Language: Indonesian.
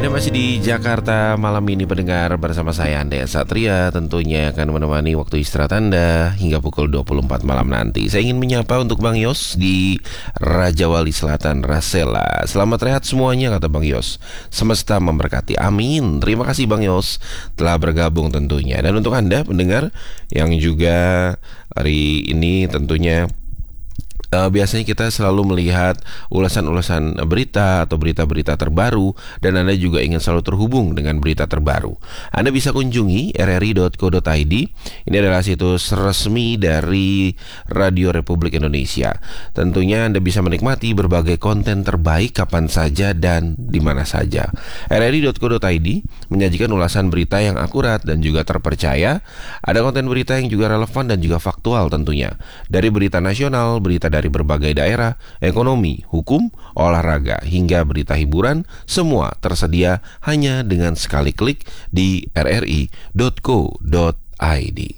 Anda masih di Jakarta malam ini pendengar bersama saya Anda Satria, tentunya akan menemani waktu istirahat Anda hingga pukul 24 malam nanti. Saya ingin menyapa untuk Bang Yos di Raja Wali Selatan, Rasela. Selamat rehat semuanya, kata Bang Yos. Semesta memberkati, amin. Terima kasih Bang Yos telah bergabung tentunya. Dan untuk Anda pendengar yang juga hari ini tentunya biasanya kita selalu melihat ulasan-ulasan berita atau berita-berita terbaru, dan Anda juga ingin selalu terhubung dengan berita terbaru. Anda bisa kunjungi rri.co.id. Ini adalah situs resmi dari Radio Republik Indonesia. Tentunya Anda bisa menikmati berbagai konten terbaik kapan saja dan di mana saja. rri.co.id menyajikan ulasan berita yang akurat dan juga terpercaya. Ada konten berita yang juga relevan dan juga faktual tentunya. Dari berita nasional, berita dari berbagai daerah, ekonomi, hukum, olahraga, hingga berita hiburan, semua tersedia hanya dengan sekali klik di rri.co.id.